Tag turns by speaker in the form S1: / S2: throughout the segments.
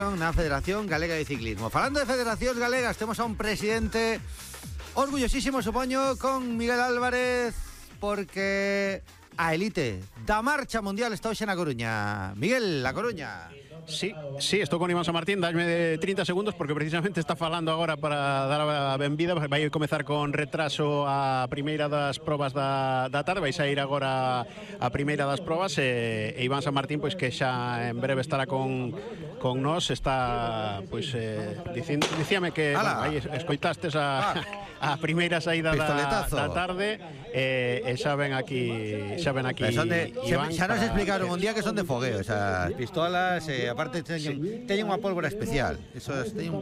S1: Na Federación Galega de Ciclismo. Falando de federacións galegas, temos a un presidente orgullosísimo, supoño, con Miguel Álvarez, porque a elite da marcha mundial está hoxe na Coruña. Miguel, La Coruña.
S2: Sí, estou con Iván San Martín, dasme 30 segundos porque precisamente está falando agora para dar a benvida. Vai comezar con retraso a primeira das probas da tarde, vai sair agora a primeira das probas e Iván San Martín, pois que xa en breve estará con nós, está pois dicíame que bueno, aí escoitastes a primeira saída da tarde e xa ven aquí Iván,
S1: xa nos explicaron un día que son de fogueo esas pistolas, aparte teñen unha pólvora especial. Eso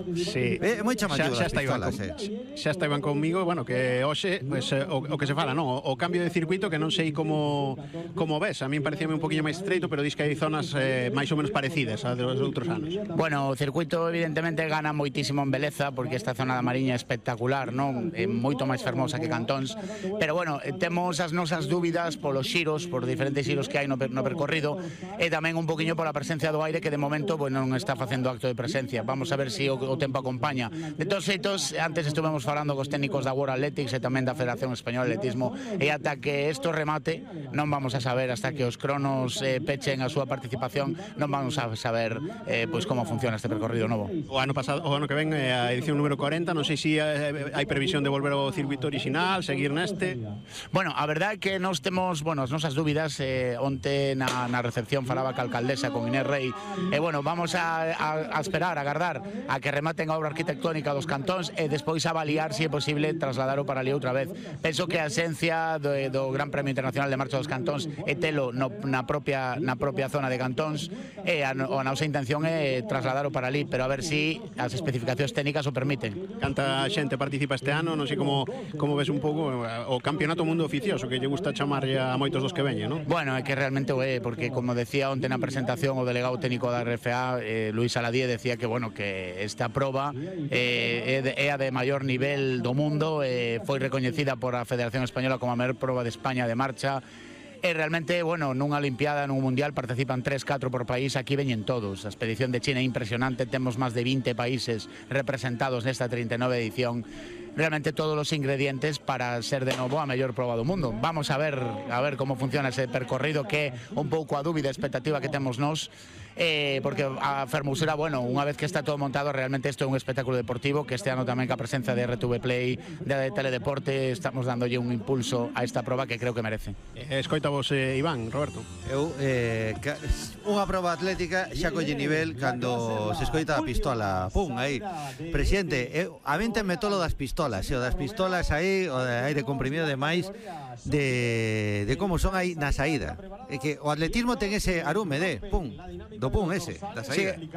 S2: sí,
S1: moi chamativo
S2: xa
S1: das pistolas.
S2: Xa está Iván conmigo, bueno, que hoxe pues, o que se fala, non? O cambio de circuito que non sei como ves. A min parecíame un poquinho máis estreito, pero dis que hai zonas máis ou menos parecidas a dos outros anos.
S3: Bueno, o circuito evidentemente gana moitísimo en beleza porque esta zona da Mariña é espectacular, non? É moito máis fermosa que Cantóns, pero bueno, temos as nosas dúbidas polos xiros, por diferentes xiros que hai no percorrido e tamén un poquinho pola presencia do aire que de momento pues, non está facendo acto de presencia. Vamos a ver se o tempo acompaña. De todos xeitos, antes estuvemos falando cos técnicos da World Athletics e tamén da Federación Española de Atletismo e ata que isto remate non vamos a saber, hasta que os cronos pechen a súa participación, non vamos a saber pois como funciona este percorrido novo.
S2: O ano que ven a edición número 40, non sei se hai previsión de volver ao circuito original, seguir neste.
S3: Bueno, a verdade é que nós temos, bueno, as nosas dúbidas. Onte na recepción falaba ca alcaldesa con Inés Rey e bueno, vamos a esperar, a agardar a que rematen a obra arquitectónica dos Cantóns e despois avaliar se é posible trasladar o para ali outra vez. Penso que a esencia do Gran Premio Internacional de Marcha dos Cantóns é telo na propia zona de Cantóns e a nosa intención é trasladar o para ali, pero a ver se as especificacións técnicas o permiten.
S2: Canta xente participa este ano, non sei como ves un pouco o Campeonato Mundo Oficioso, que lle gusta chamarlle a moitos dos que veñen, non?
S3: Bueno, é que realmente o é, porque como decía onte na presentación o delegado técnico da RFA, Luis Aladie, decía que bueno, que esta proba é a de maior nivel do mundo, foi recoñecida por a Federación Española como a maior proba de España de marcha. E realmente, bueno, nunha Olimpiada, nun Mundial participan 3-4 por país, aquí veñen todos. A expedición de China é impresionante, temos máis de 20 países representados nesta 39 edición. Realmente todos os ingredientes para ser de novo a mellor proba do mundo. Vamos a ver como funciona ese percorrido, que é un pouco a dúbida, a expectativa que temos nós, porque a Fermosura, bueno, unha vez que está todo montado, realmente isto é un espectáculo deportivo que este ano tamén ca presencia de RTV Play, de Teledeporte, estamos dándolle un impulso a esta proba que creo que merece.
S2: Escoita vos, Iván, Roberto.
S1: Eu, unha proba atlética xa colle nivel cando se escoita a pistola. Pum, aí. Presidente, a min tenme tolo das pistolas, o das pistolas aí, o de aire comprimido, demais de como son aí na saída. É que o atletismo ten ese arume de pum, do pum ese, da saída.
S3: Sí.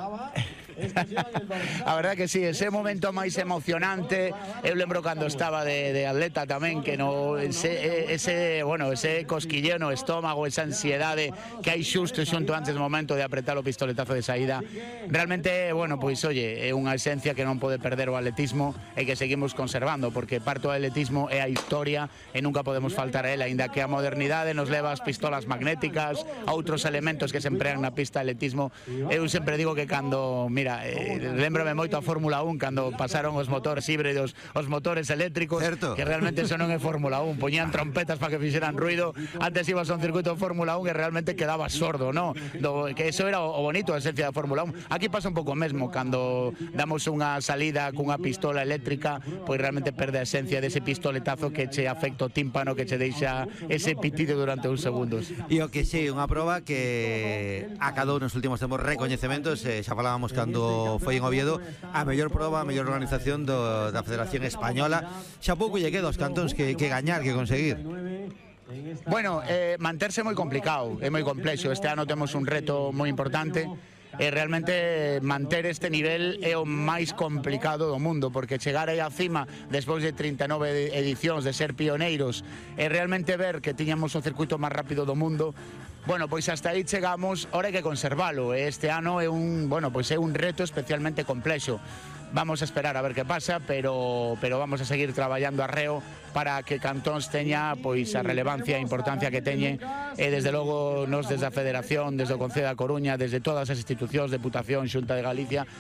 S3: A verdade que sí, ese momento máis emocionante. Eu lembro cando estaba de atleta tamén, que no ese cosquilleo no estómago, esa ansiedade que hai xusto antes do momento de apretar o pistoletazo de saída. Realmente, bueno, pois oye, é unha esencia que non pode perder o atletismo e que seguimos conservando, porque parte do atletismo é a historia e nunca podemos faltar a ela, aínda que a modernidade nos leva as pistolas magnéticas, a outros elementos que se empregan na pista de atletismo. Eu sempre digo que cando, mira, lembrome moito a Fórmula 1 cando pasaron os motores híbridos, os motores eléctricos, certo, que realmente eso non é Fórmula 1, poñían trompetas para que fixeran ruido. Antes ibas a un circuito de Fórmula 1 e realmente quedaba sordo, ¿no? Que eso era o bonito, a esencia da Fórmula 1. Aquí pasa un pouco mesmo, cando damos unha salida cunha pistola eléctrica, pois realmente perde a esencia dese pistoletazo que che afecta o tímpano, que che deixa ese pitido durante uns segundos.
S1: E o que sí, unha proba que acadou nos últimos tempos recoñecementos, xa falábamos cando foi en Oviedo, a mellor proba, a mellor organización da Federación Española. Xa pouco lle queda aos Cantóns que gañar, que conseguir.
S3: Bueno, manterse é moi complicado, é moi complexo. Este ano temos un reto moi importante. Realmente manter este nivel é o máis complicado do mundo, porque chegar aí á cima despois de 39 edicións, de ser pioneiros e realmente ver que tiñamos o circuito máis rápido do mundo, bueno, pois hasta aí chegamos. Ahora hai que conservalo. Este ano é un reto especialmente complexo. Vamos a esperar a ver que pasa, pero vamos a seguir traballando arreo para que Cantóns teña pois a relevancia e importancia que teñen, e desde logo nos desde a Federación, desde o Concello da Coruña, desde todas as institucións, Deputación, Xunta de Galicia,